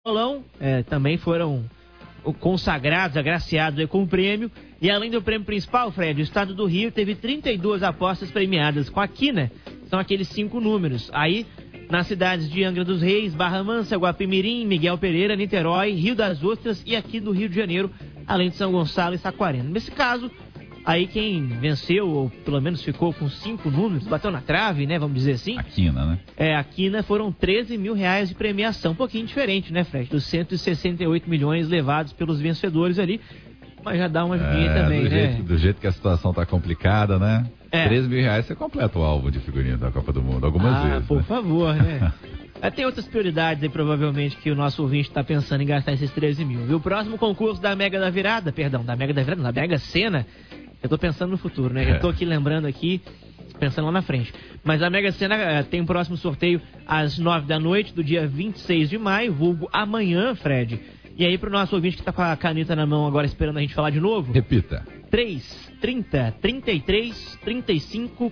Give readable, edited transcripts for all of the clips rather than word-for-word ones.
também foram consagrados, agraciados com o prêmio. E além do prêmio principal, Fred, o estado do Rio teve 32 apostas premiadas com a quina. São aqueles 5 números. Aí, nas cidades de Angra dos Reis, Barra Mansa, Guapimirim, Miguel Pereira, Niterói, Rio das Ostras e aqui do Rio de Janeiro, além de São Gonçalo e Saquarema. Nesse caso, aí quem venceu, ou pelo menos ficou com 5 números, bateu na trave, né, vamos dizer assim. A quina, né? A quina foram 13 mil reais de premiação. Um pouquinho diferente, né, Fred? Dos 168 milhões levados pelos vencedores ali. Mas já dá uma ajudinha também, né? Do jeito que a situação tá complicada, né? 13 mil reais você completa o álbum de figurinha da Copa do Mundo algumas vezes. Por né? favor, né? Tem outras prioridades aí, provavelmente, que o nosso ouvinte está pensando em gastar esses 13 mil. E o próximo concurso da Mega da Virada, da Mega Sena, eu tô pensando no futuro, né? Eu tô aqui lembrando aqui, pensando lá na frente. Mas a Mega Sena tem um próximo sorteio às 9 da noite, do dia 26 de maio, vulgo amanhã, Fred. E aí, pro nosso ouvinte que tá com a caneta na mão agora esperando a gente falar de novo. Repita. 3, 30, 33, 35,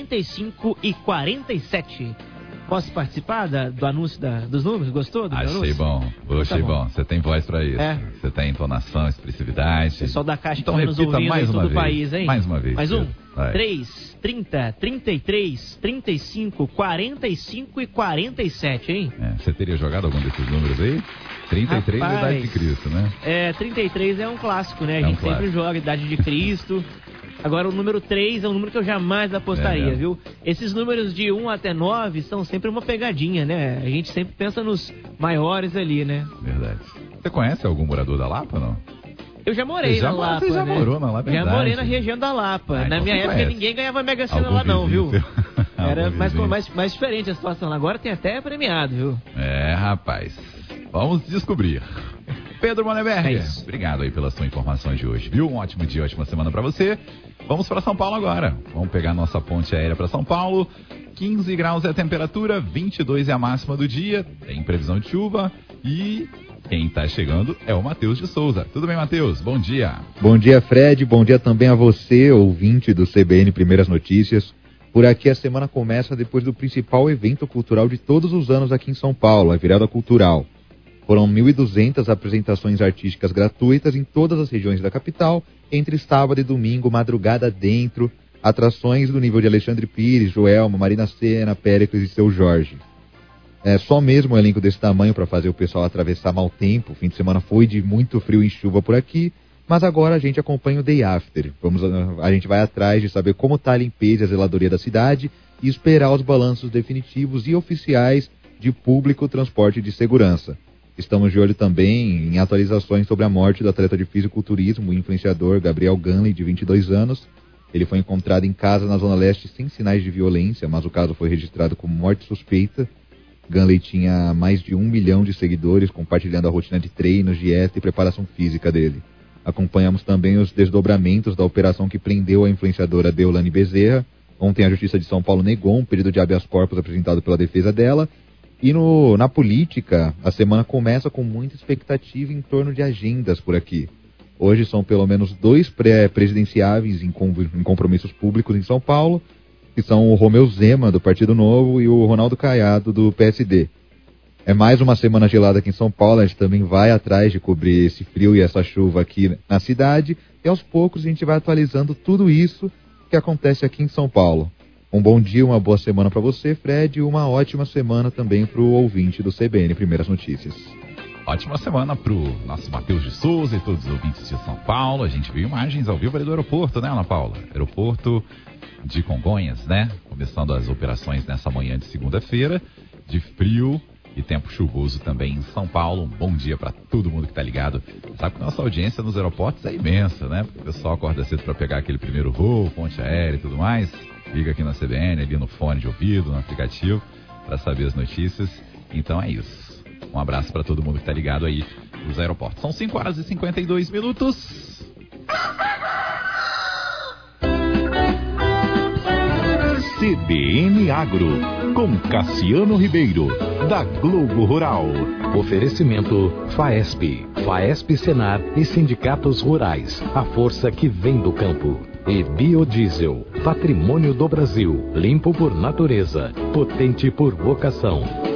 45 e 47. Posso participar do anúncio dos números? Gostou do anúncio? Achei bom. Você tem voz pra isso. Você tem entonação, expressividade. Pessoal da Caixa então, que está nos ouvindo mais em todo uma o país, hein? Mais uma vez. Mais um. Vai. 3, 30, 33, 35, 45 e 47, hein? Você teria jogado algum desses números aí? 33 é a Idade de Cristo, né? 33 é um clássico, né? A gente sempre joga Idade de Cristo. Agora, o número 3 é um número que eu jamais apostaria, viu? Esses números de 1 até 9 são sempre uma pegadinha, né? A gente sempre pensa nos maiores ali, né? Verdade. Você conhece algum morador da Lapa, não? Eu já morei na Lapa, Você já morou na Lapa, Já morei na região da Lapa. Na minha época, ninguém ganhava Mega Sena lá, não, viu? Era mais diferente a situação. Agora tem até premiado, viu? Rapaz. Vamos descobrir. Pedro Moneberger, obrigado aí pela sua informação de hoje, viu? Um ótimo dia, ótima semana pra você. Vamos para São Paulo agora. Vamos pegar nossa ponte aérea para São Paulo. 15 graus é a temperatura, 22 é a máxima do dia. Tem previsão de chuva e quem tá chegando é o Matheus de Souza. Tudo bem, Matheus? Bom dia. Bom dia, Fred. Bom dia também a você, ouvinte do CBN Primeiras Notícias. Por aqui a semana começa depois do principal evento cultural de todos os anos aqui em São Paulo, a Virada Cultural. Foram 1.200 apresentações artísticas gratuitas em todas as regiões da capital, entre sábado e domingo, madrugada dentro, atrações do nível de Alexandre Pires, Joelma, Marina Sena, Péricles e Seu Jorge. Só mesmo um elenco desse tamanho para fazer o pessoal atravessar mau tempo. O fim de semana foi de muito frio e chuva por aqui, mas agora a gente acompanha o Day After. A gente vai atrás de saber como está a limpeza e a zeladoria da cidade e esperar os balanços definitivos e oficiais de público, transporte e de segurança. Estamos de olho também em atualizações sobre a morte do atleta de fisiculturismo e influenciador Gabriel Ganley, de 22 anos. Ele foi encontrado em casa na Zona Leste sem sinais de violência, mas o caso foi registrado como morte suspeita. Ganley tinha mais de 1 milhão de seguidores, compartilhando a rotina de treinos, dieta e preparação física dele. Acompanhamos também os desdobramentos da operação que prendeu a influenciadora Deolane Bezerra. Ontem a Justiça de São Paulo negou um pedido de habeas corpus apresentado pela defesa dela. E na política, a semana começa com muita expectativa em torno de agendas por aqui. Hoje são pelo menos 2 pré-presidenciáveis em compromissos públicos em São Paulo, que são o Romeu Zema, do Partido Novo, e o Ronaldo Caiado, do PSD. É mais uma semana gelada aqui em São Paulo, a gente também vai atrás de cobrir esse frio e essa chuva aqui na cidade, e aos poucos a gente vai atualizando tudo isso que acontece aqui em São Paulo. Um bom dia, uma boa semana para você, Fred, e uma ótima semana também para o ouvinte do CBN Primeiras Notícias. Ótima semana para o nosso Matheus de Souza e todos os ouvintes de São Paulo. A gente viu imagens ao vivo ali do aeroporto, né, Ana Paula? Aeroporto de Congonhas, né? Começando as operações nessa manhã de segunda-feira, de frio e tempo chuvoso também em São Paulo. Um bom dia para todo mundo que tá ligado. Sabe que nossa audiência nos aeroportos é imensa, né? Porque o pessoal acorda cedo para pegar aquele primeiro voo, ponte aérea e tudo mais. Liga aqui na CBN, ali no fone de ouvido, no aplicativo, para saber as notícias. Então é isso. Um abraço para todo mundo que tá ligado aí nos aeroportos. São 5 horas e 52 minutos. CBN Agro, com Cassiano Ribeiro, da Globo Rural. Oferecimento FAESP, FAESP Senar e Sindicatos Rurais, a força que vem do campo. E Biodiesel, patrimônio do Brasil, limpo por natureza, potente por vocação.